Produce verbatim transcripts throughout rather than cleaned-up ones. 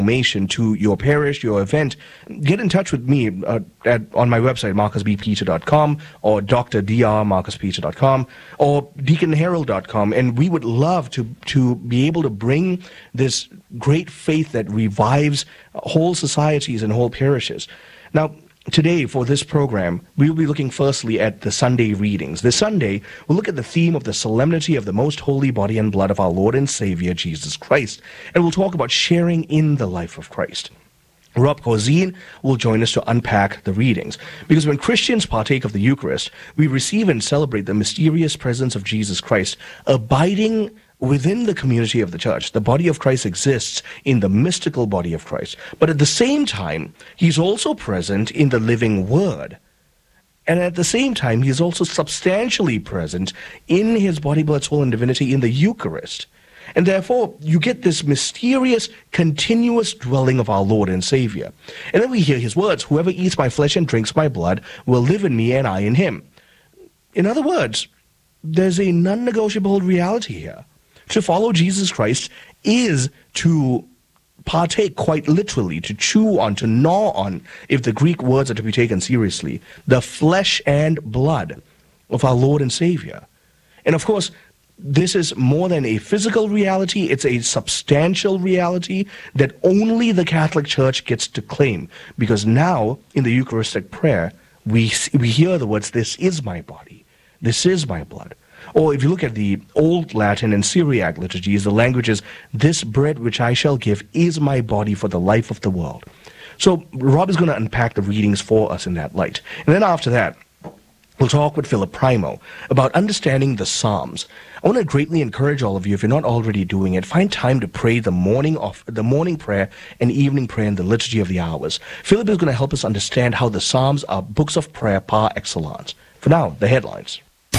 information to your parish, your event, get in touch with me uh, at, on my website, marcus b peter dot com, or d r marcus peter dot com, or deacon harold dot com, and we would love to, to be able to bring this great faith that revives whole societies and whole parishes. Now, today, for this program, we will be looking firstly at the Sunday readings. This Sunday, we'll look at the theme of the solemnity of the most holy body and blood of our Lord and Savior, Jesus Christ. And we'll talk about sharing in the life of Christ. Rob Corzine will join us to unpack the readings. Because when Christians partake of the Eucharist, we receive and celebrate the mysterious presence of Jesus Christ, abiding within the community of the church. The body of Christ exists in the mystical body of Christ. But at the same time, he's also present in the living Word. And at the same time, he's also substantially present in his body, blood, soul, and divinity in the Eucharist. And therefore, you get this mysterious, continuous dwelling of our Lord and Savior. And then we hear his words, "Whoever eats my flesh and drinks my blood will live in me and I in him." In other words, there's a non-negotiable reality here. To follow Jesus Christ is to partake quite literally, to chew on, to gnaw on, if the Greek words are to be taken seriously, the flesh and blood of our Lord and Savior. And of course, this is more than a physical reality, it's a substantial reality that only the Catholic Church gets to claim. Because now, in the Eucharistic prayer, we, we hear the words, "This is my body, this is my blood." Or if you look at the Old Latin and Syriac liturgies, the language is, "This bread which I shall give is my body for the life of the world." So Rob is going to unpack the readings for us in that light. And then after that, we'll talk with Philip Primo about understanding the Psalms. I want to greatly encourage all of you, if you're not already doing it, find time to pray the morning of the morning prayer and evening prayer in the Liturgy of the Hours. Philip is going to help us understand how the Psalms are books of prayer par excellence. For now, the headlines.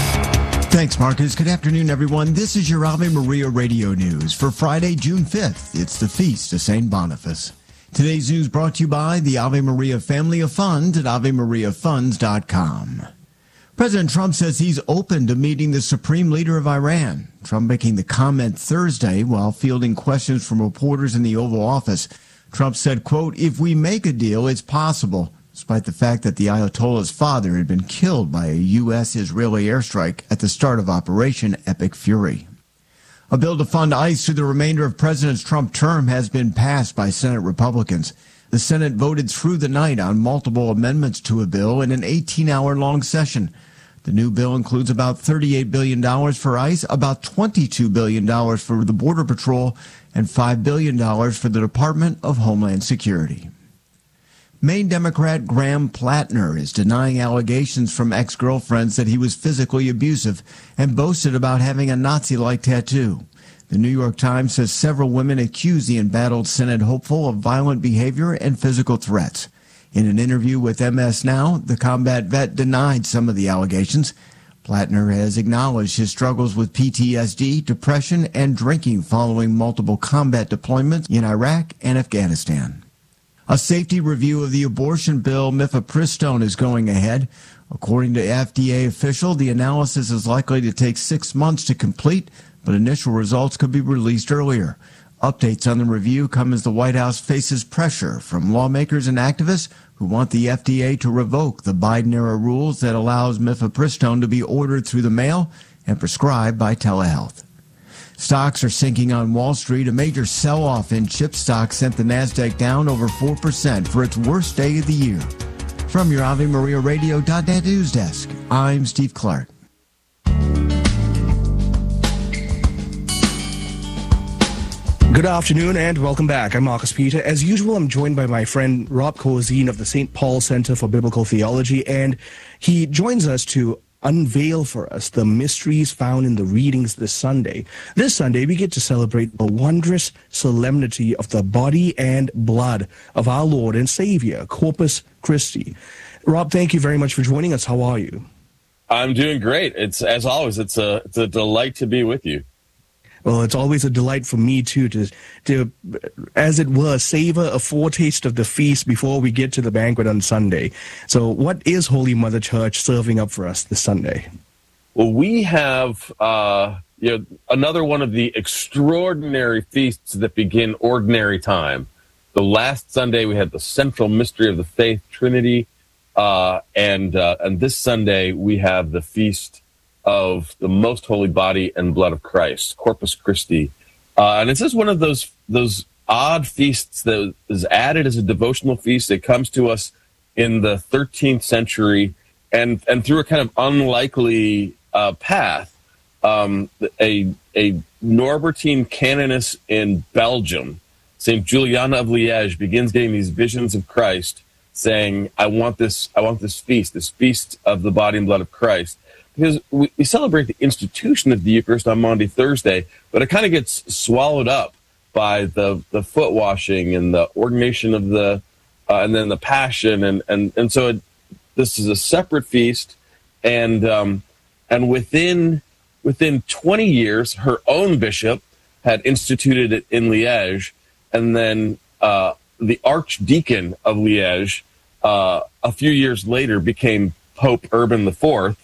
Thanks, Marcus. Good afternoon, everyone. This is your Ave Maria Radio News for Friday, June fifth. It's the Feast of Saint Boniface. Today's news brought to you by the Ave Maria Family of Funds at ave maria funds dot com. President Trump says he's open to meeting the supreme leader of Iran. Trump making the comment Thursday while fielding questions from reporters in the Oval Office. Trump said, quote, "If we make a deal, it's possible," despite the fact that the Ayatollah's father had been killed by a U S Israeli airstrike at the start of Operation Epic Fury. A bill to fund ICE through the remainder of President Trump's term has been passed by Senate Republicans. The Senate voted through the night on multiple amendments to a bill in an eighteen-hour-long session. The new bill includes about thirty-eight billion dollars for ICE, about twenty-two billion dollars for the Border Patrol, and five billion dollars for the Department of Homeland Security. Maine Democrat Graham Plattner is denying allegations from ex-girlfriends that he was physically abusive and boasted about having a Nazi-like tattoo. The New York Times says several women accuse the embattled Senate hopeful of violent behavior and physical threats. In an interview with M S Now, the combat vet denied some of the allegations. Plattner has acknowledged his struggles with P T S D, depression, and drinking following multiple combat deployments in Iraq and Afghanistan. A safety review of the abortion bill, mifepristone, is going ahead. According to F D A official, the analysis is likely to take six months to complete, but initial results could be released earlier. Updates on the review come as the White House faces pressure from lawmakers and activists who want the F D A to revoke the Biden-era rules that allows mifepristone to be ordered through the mail and prescribed by telehealth. Stocks are sinking on Wall Street. A major sell-off in chip stocks sent the Nasdaq down over four percent for its worst day of the year. From your Ave Maria Radio dot net news desk, I'm Steve Clark. Good afternoon and welcome back. I'm Marcus Peter. As usual, I'm joined by my friend Rob Corzine of the Saint Paul Center for Biblical Theology, and he joins us to unveil for us the mysteries found in the readings this Sunday. This Sunday, we get to celebrate the wondrous solemnity of the body and blood of our Lord and Savior, Corpus Christi. Rob, thank you very much for joining us. How are you? I'm doing great. It's, as always, it's a, it's a delight to be with you. Well, it's always a delight for me, too, to, to, as it were, savor a foretaste of the feast before we get to the banquet on Sunday. So what is Holy Mother Church serving up for us this Sunday? Well, we have uh, you know, another one of the extraordinary feasts that begin ordinary time. the last Sunday we had the central mystery of the faith, Trinity, uh, and uh, and this Sunday we have the feast of the most holy body and blood of Christ, Corpus Christi, uh, and it's just one of those those odd feasts that is added as a devotional feast. It comes to us in the thirteenth century, and and through a kind of unlikely uh, path. Um, a a Norbertine canoness in Belgium, Saint Juliana of Liège, begins getting these visions of Christ, saying, "I want this. I want this feast, this feast of the body and blood of Christ." Because we, we celebrate the institution of the Eucharist on Maundy Thursday, but it kind of gets swallowed up by the the foot washing and the ordination of the, uh, and then the Passion, and and and so it, this is a separate feast, and um, and within. Within twenty years, her own bishop had instituted it in Liège, and then uh, the Archdeacon of Liège, uh, a few years later, became Pope Urban the Fourth.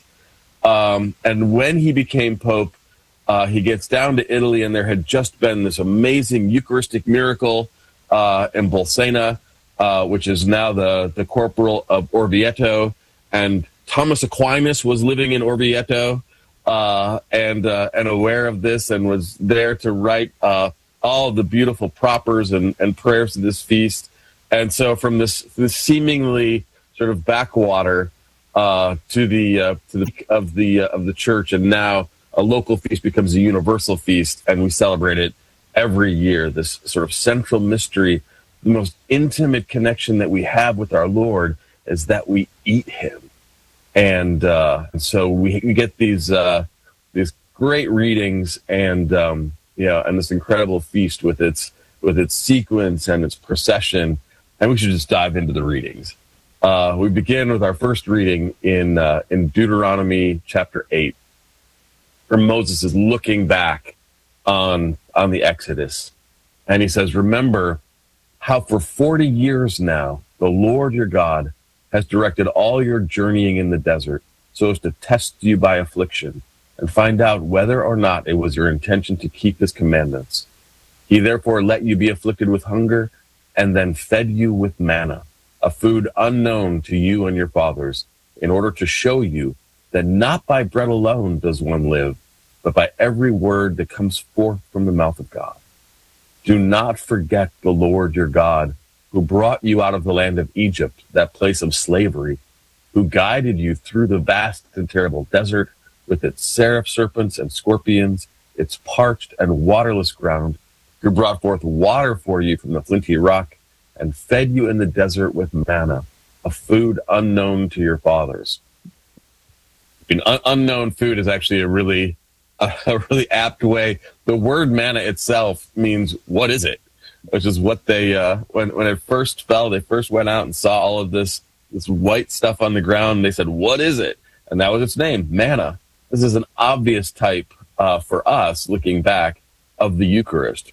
Um, and when he became Pope, uh, he gets down to Italy, and there had just been this amazing Eucharistic miracle uh, in Bolsena, uh, which is now the, the corporal of Orvieto, and Thomas Aquinas was living in Orvieto. Uh, and uh, and aware of this, and was there to write uh, all the beautiful propers and, and prayers of this feast. And so, from this this seemingly sort of backwater uh, to the uh, to the of the uh, of the church, and now a local feast becomes a universal feast, and we celebrate it every year. This sort of central mystery, the most intimate connection that we have with our Lord, is that we eat Him. And, uh, and so we, we get these uh, these great readings, and um, you know, and this incredible feast with its with its sequence and its procession. And we should just dive into the readings. Uh, we begin with our first reading in uh, in Deuteronomy chapter eight, where Moses is looking back on on the Exodus, and he says, "Remember how for forty years now the Lord your God has directed all your journeying in the desert so as to test you by affliction and find out whether or not it was your intention to keep his commandments. He therefore let you be afflicted with hunger and then fed you with manna, a food unknown to you and your fathers, in order to show you that not by bread alone does one live, but by every word that comes forth from the mouth of God. Do not forget the Lord your God, who brought you out of the land of Egypt, that place of slavery, who guided you through the vast and terrible desert with its seraph serpents and scorpions, its parched and waterless ground, who brought forth water for you from the flinty rock and fed you in the desert with manna, a food unknown to your fathers." I mean, un- unknown food is actually a really, a, a really apt way. The word manna itself means, what is it? Which is what they, uh, when when it first fell, they first went out and saw all of this this white stuff on the ground, and they said, "What is it?" And that was its name, manna. This is an obvious type uh, for us, looking back, of the Eucharist.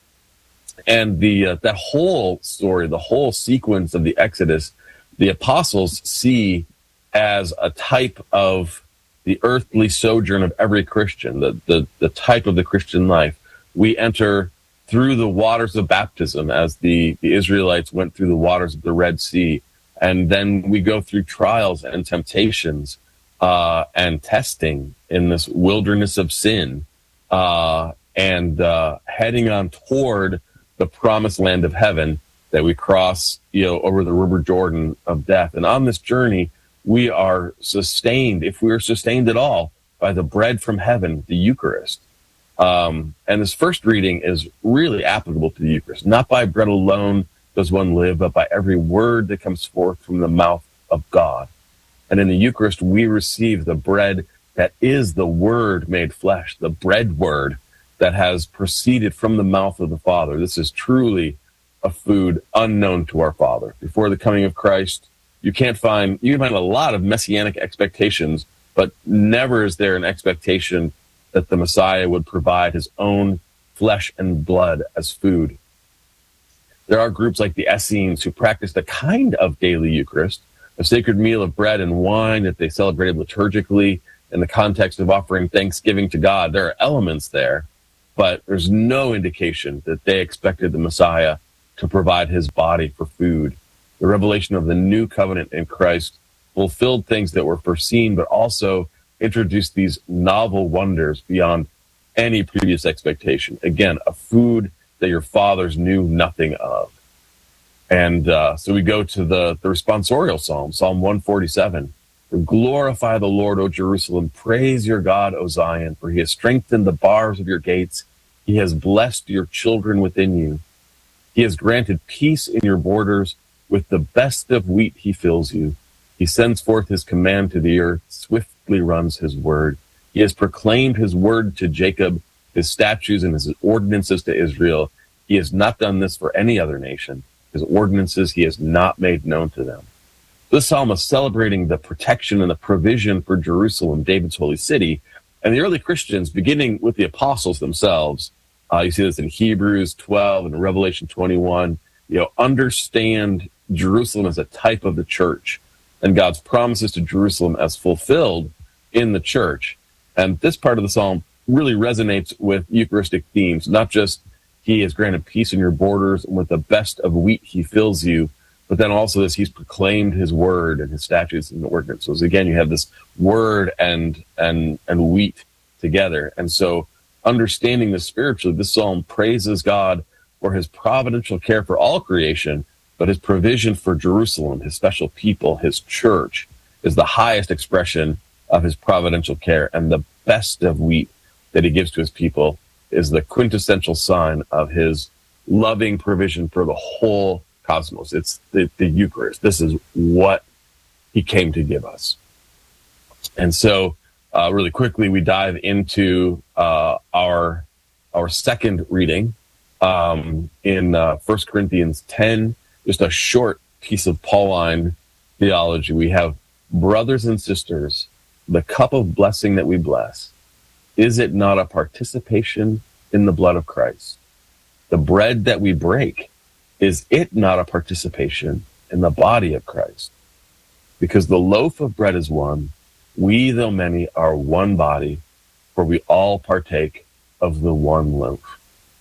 And the uh, that whole story, the whole sequence of the Exodus, the apostles see as a type of the earthly sojourn of every Christian, the the, the type of the Christian life. We enter through the waters of baptism, as the, the Israelites went through the waters of the Red Sea. And then we go through trials and temptations uh, and testing in this wilderness of sin, uh, and uh, heading on toward the promised land of heaven that we cross, you know, over the river Jordan of death. And on this journey, we are sustained, if we are sustained at all, by the bread from heaven, the Eucharist. Um, and this first reading is really applicable to the Eucharist. Not by bread alone does one live, but by every word that comes forth from the mouth of God. And in the Eucharist, we receive the bread that is the Word made flesh, the bread word that has proceeded from the mouth of the Father. This is truly a food unknown to our Father. Before the coming of Christ, you can't find, you can find a lot of messianic expectations, but never is there an expectation that the Messiah would provide his own flesh and blood as food. There are groups like the Essenes who practiced a kind of daily Eucharist, a sacred meal of bread and wine that they celebrated liturgically in the context of offering thanksgiving to God. There are elements there, but there's no indication that they expected the Messiah to provide his body for food. The revelation of the new covenant in Christ fulfilled things that were foreseen, but also introduced these novel wonders beyond any previous expectation. Again, a food that your fathers knew nothing of. And uh, so we go to the, the responsorial psalm, Psalm one forty-seven. Glorify the Lord, O Jerusalem. Praise your God, O Zion, for he has strengthened the bars of your gates. He has blessed your children within you. He has granted peace in your borders. With the best of wheat he fills you. He sends forth his command to the earth, swiftly runs his word. He has proclaimed his word to Jacob, his statutes and his ordinances to Israel. He has not done this for any other nation. His ordinances he has not made known to them. This psalm is celebrating the protection and the provision for Jerusalem, David's holy city. And the early Christians, beginning with the apostles themselves, uh, you see this in Hebrews twelve and Revelation twenty-one, you know, understand Jerusalem as a type of the church and God's promises to Jerusalem as fulfilled in the church. And this part of the psalm really resonates with Eucharistic themes, not just he has granted peace in your borders, and with the best of wheat he fills you, but then also this, he's proclaimed his word and his statutes and ordinances. So again, you have this word and and and wheat together. And so understanding this spiritually, this psalm praises God for his providential care for all creation, but his provision for Jerusalem, his special people, his church, is the highest expression of his providential care. And the best of wheat that he gives to his people is the quintessential sign of his loving provision for the whole cosmos. It's the, the Eucharist. This is what he came to give us. And so uh, really quickly, we dive into uh, our, our second reading um, in uh, First Corinthians ten. Just a short piece of Pauline theology. We have, brothers and sisters, the cup of blessing that we bless, is it not a participation in the blood of Christ? The bread that we break, is it not a participation in the body of Christ? Because the loaf of bread is one, we, though many, are one body, for we all partake of the one loaf.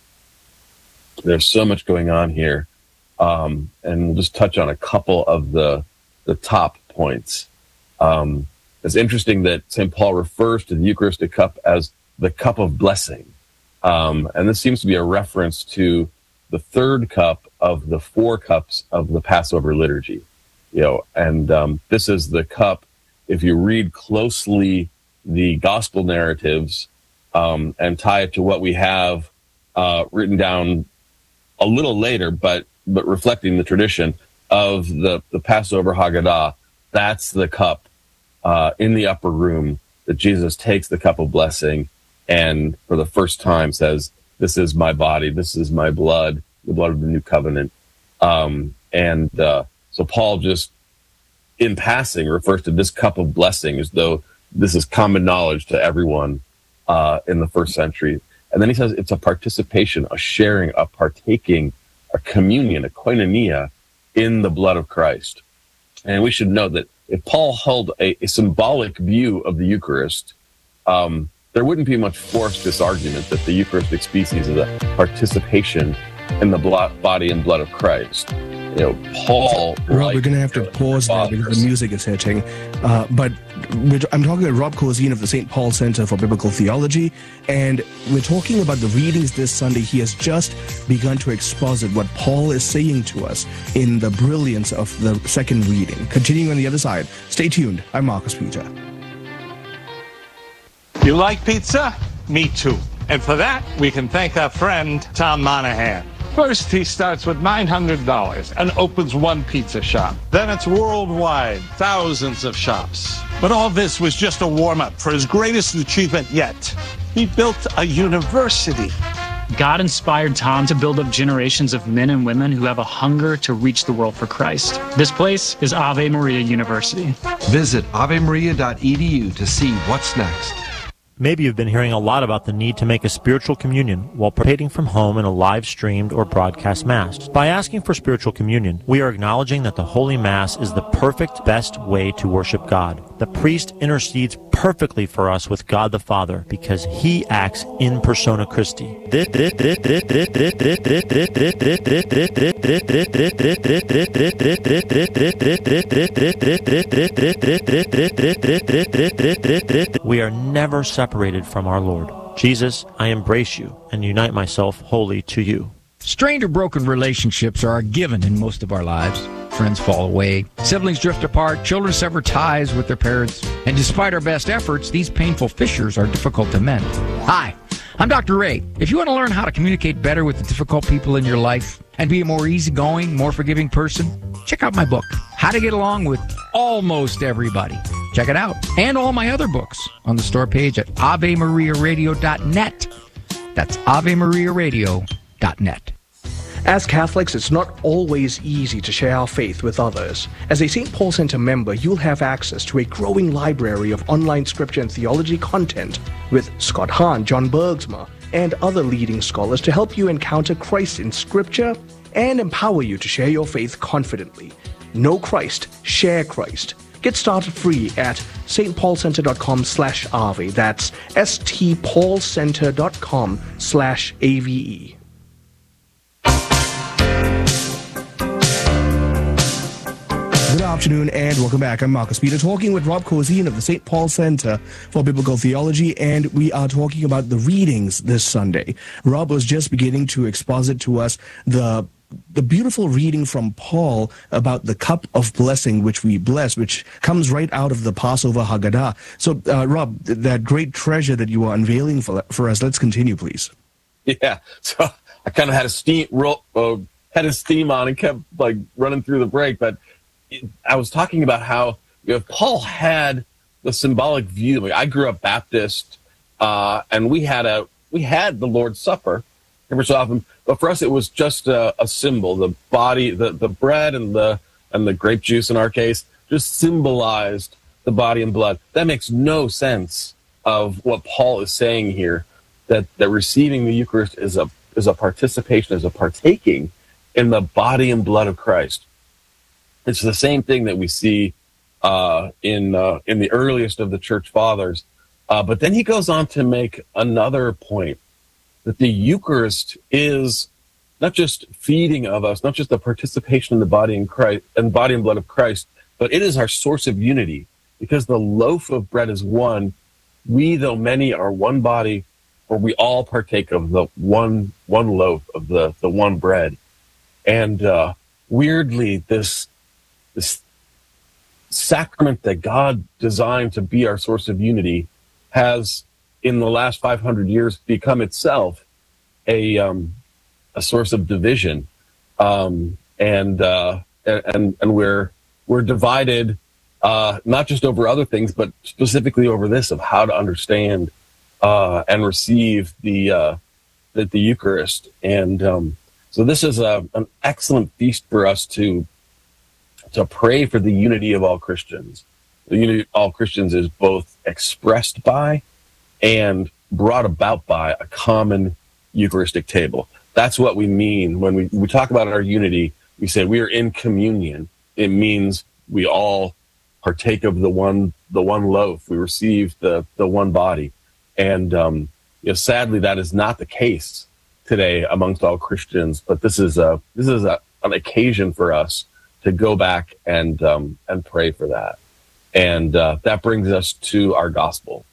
There's so much going on here. Um, and we'll just touch on a couple of the the top points. Um, it's interesting that Saint Paul refers to the Eucharistic cup as the cup of blessing. Um, and this seems to be a reference to the third cup of the four cups of the Passover liturgy. You know, and um, this is the cup, if you read closely the gospel narratives um, and tie it to what we have uh, written down a little later, but but reflecting the tradition of the, the Passover Haggadah, that's the cup uh, in the upper room that Jesus takes the cup of blessing and for the first time says, this is my body, this is my blood, the blood of the new covenant. Um, and uh, so Paul just, in passing, refers to this cup of blessing as though this is common knowledge to everyone uh, in the first century. And then he says it's a participation, a sharing, a partaking, a communion, a koinonia in the blood of Christ. And we should know that if Paul held a, a symbolic view of the Eucharist, um, there wouldn't be much force to this argument that the Eucharistic species is a participation in the blood, body and blood of Christ. You know, Paul... Rob, we're going to have to pause there because the music is hitting. Uh, but I'm talking to Rob Cozine of the Saint Paul Center for Biblical Theology, and we're talking about the readings this Sunday. He has just begun to exposit what Paul is saying to us in the brilliance of the second reading. Continuing on the other side, stay tuned. I'm Marcus Peter. You like pizza? Me too. And for that, we can thank our friend Tom Monahan. First, he starts with nine hundred dollars and opens one pizza shop. Then it's worldwide, thousands of shops. But all this was just a warm-up for his greatest achievement yet. He built a university. God inspired Tom to build up generations of men and women who have a hunger to reach the world for Christ. This place is Ave Maria University. Visit ave maria dot e d u to see what's next. Maybe you've been hearing a lot about the need to make a spiritual communion while participating from home in a live-streamed or broadcast Mass. By asking for spiritual communion, we are acknowledging that the Holy Mass is the perfect, best way to worship God. The priest intercedes perfectly for us with God the Father because he acts in persona Christi. We are never separated from our Lord. Jesus, I embrace you and unite myself wholly to you. Strained or broken relationships are a given in most of our lives. Friends fall away, siblings drift apart, children sever ties with their parents, and despite our best efforts, these painful fissures are difficult to mend. Hi, I'm Doctor Ray. If you want to learn how to communicate better with the difficult people in your life and be a more easygoing, more forgiving person, check out my book, How to Get Along with Almost Everybody. Check it out. And all my other books on the store page at ave maria radio dot net. That's ave maria radio dot net. As Catholics, it's not always easy to share our faith with others. As a Saint Paul Center member, you'll have access to a growing library of online scripture and theology content with Scott Hahn, John Bergsma, and other leading scholars to help you encounter Christ in scripture and empower you to share your faith confidently. Know Christ, share Christ. Get started free at stpaulcenter.com slash ave. That's stpaulcenter.com slash ave. Good afternoon and welcome back. I'm Marcus Peter, talking with Rob Cozine of the Saint Paul Center for Biblical Theology, and we are talking about the readings this Sunday. Rob was just beginning to exposit to us the the beautiful reading from Paul about the cup of blessing which we bless, which comes right out of the Passover Haggadah. So, uh, Rob, th- that great treasure that you are unveiling for, for us, let's continue, please. Yeah, so I kind of had a steam roll, uh, had a steam on and kept like running through the break, but I was talking about how, you know, Paul had the symbolic view. Like, I grew up Baptist, uh, and we had a we had the Lord's Supper every so often, but for us it was just a, a symbol. The body, the, the bread, and the and the grape juice in our case just symbolized the body and blood. That makes no sense of what Paul is saying here. That that receiving the Eucharist is a is a participation, is a partaking in the body and blood of Christ. It's the same thing that we see uh, in uh, in the earliest of the church fathers. Uh, but then he goes on to make another point, that the Eucharist is not just feeding of us, not just the participation in the body and Christ and body and blood of Christ, but it is our source of unity, because the loaf of bread is one. We, though many, are one body, or we all partake of the one one loaf of the the one bread. And uh, weirdly, this this sacrament that God designed to be our source of unity has, in the last five hundred years, become itself a um, a source of division, um, and uh, and and we're we're divided uh, not just over other things, but specifically over this, of how to understand uh, and receive the uh, the, the Eucharist. And um, so this is a, an excellent feast for us to to pray for the unity of all Christians. The unity of all Christians is both expressed by and brought about by a common Eucharistic table. That's what we mean when we, we talk about our unity. We say we are in communion. It means we all partake of the one the one loaf. We receive the the one body. And um, you know, sadly, that is not the case today amongst all Christians. But this is a this is a, an occasion for us to go back and um, and pray for that. And uh, that brings us to our gospel.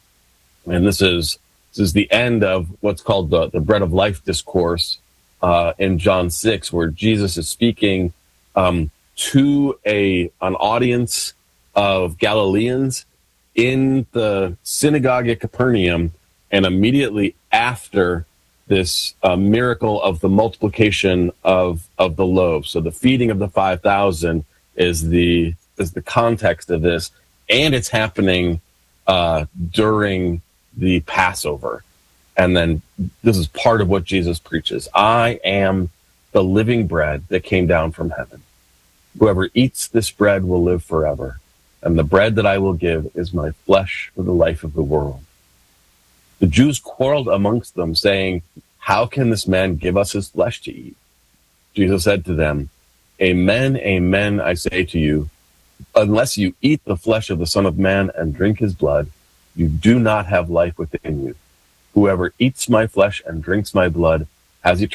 And this is this is the end of what's called the, the bread of life discourse uh, in John six, where Jesus is speaking um, to a an audience of Galileans in the synagogue at Capernaum, and immediately after this uh, miracle of the multiplication of of the loaves. So the feeding of the five thousand is the is the context of this, and it's happening uh, during the Passover. And then this is part of what Jesus preaches. I am the living bread that came down from heaven. Whoever eats this bread will live forever. And the bread that I will give is my flesh for the life of the world. The Jews quarreled amongst them, saying, how can this man give us his flesh to eat? Jesus said to them, amen, amen, I say to you, unless you eat the flesh of the Son of Man and drink his blood, you do not have life within you. Whoever eats my flesh and drinks my blood has eternal